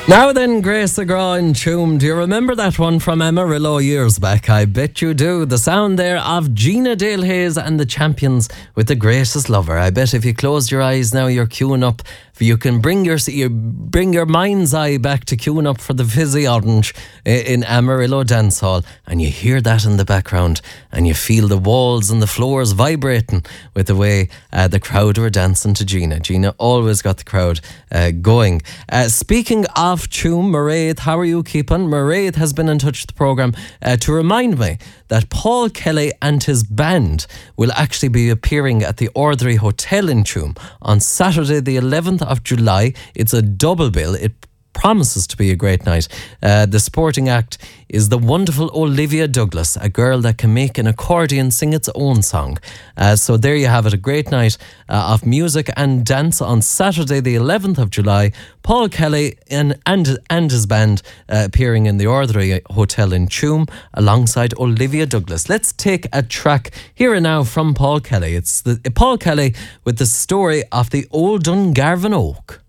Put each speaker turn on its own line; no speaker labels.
Now then, Grace Agra in Tuam. Do you remember that one from Amarillo years back? I bet you do. The sound there of Gina Dalehayes and the Champions with The Greatest Lover. I bet if you closed your eyes now, you're queuing up. You can bring your mind's eye back to queuing up for the Fizzy Orange in Amarillo Dance Hall, and you hear that in the background, and you feel the walls and the floors vibrating with the way the crowd were dancing to Gina. Gina always got the crowd going. Speaking of Tuam, Mairead, how are you keeping? Mairead has been in touch with the programme to remind me that Paul Kelly and his band will actually be appearing at the Ordinary Hotel in Tuam on Saturday the 11th of July. It's a double bill. It promises to be a great night. The sporting act is the wonderful Olivia Douglas, a girl that can make an accordion sing its own song. So there you have it, a great night of music and dance on Saturday the 11th of July. Paul Kelly and his band appearing in the Ordinary Hotel in Tuam alongside Olivia Douglas. Let's take a track here and now from Paul Kelly. It's Paul Kelly with the story of the old Dungarvan Oak.